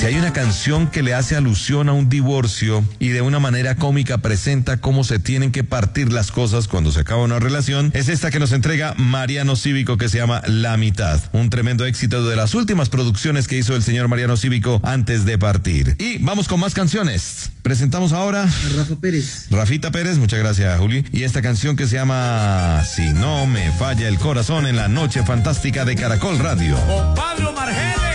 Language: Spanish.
hay una canción que le hace alusión a un divorcio y de una manera cómica presenta cómo se tienen que partir las cosas cuando se acaba una relación, es esta que nos entrega Mariano Cívico, que se llama La Mitad. Un tremendo éxito de las últimas producciones que hizo el señor Mariano Cívico antes de partir. Y vamos con más canciones. Presentamos ahora a Rafa Pérez. Rafita Pérez, muchas gracias, Juli. Y esta canción que se llama Si no me falla el corazón, en la noche fantástica de Caracol Radio. Con Pablo Margeles.